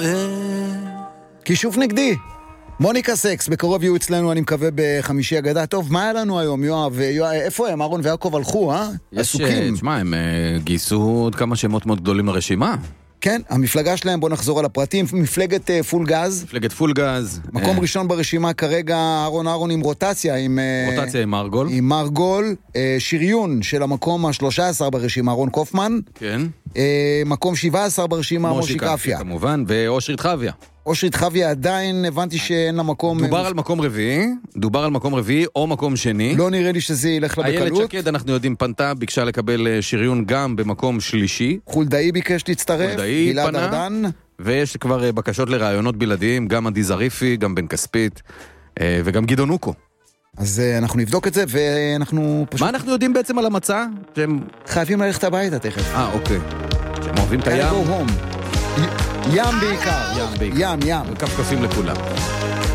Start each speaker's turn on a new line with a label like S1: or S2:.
S1: כישוף נגדי. מוניקה סקס, בקרוב יהיו אצלנו, אני מקווה, בחמישי אגדה. טוב, מה היה לנו היום, יואב? איפה הם? אהרון ויעקב הלכו, עסוקים.
S2: תשמע, הם גייסו עוד כמה שמות מאוד גדולים לרשימה.
S1: כן, המפלגה שלהם, בוא נחזור על הפרטים, מפלגת פול גז.
S2: מפלגת פול גז.
S1: מקום ראשון ברשימה כרגע, אהרון עם רוטציה.
S2: רוטציה עם מרגול.
S1: עם מרגול, שריון של המקום ה-13 ברשימה, אהרון קופמן.
S2: כן.
S1: מקום 17 ברשימה, מושי קפיה.
S2: כמובן, ואושרית חוויה.
S1: אושרית חוויה עדיין הבנתי שאין לה מקום...
S2: דובר על מקום רביעי או מקום שני.
S1: לא נראה לי שזה ילך לה בקלות.
S2: איילת שקד, אנחנו יודעים, פנתה, ביקשה לקבל שריון גם במקום שלישי.
S1: חולדאי ביקש להצטרף, גלעד ארדן.
S2: ויש כבר בקשות לרעיונות בלעדיים, גם עדי זריפי, גם בן כספית, וגם גדעון אוקו.
S1: אז אנחנו נבדוק את זה, ואנחנו פשוט...
S2: מה אנחנו יודעים בעצם על המצע? שהם
S1: חייבים ללכת הביתה תכף.
S2: אוקיי. שהם אוהבים את הים.
S1: ים בעיקר.
S2: ים. כפכפים לכולם.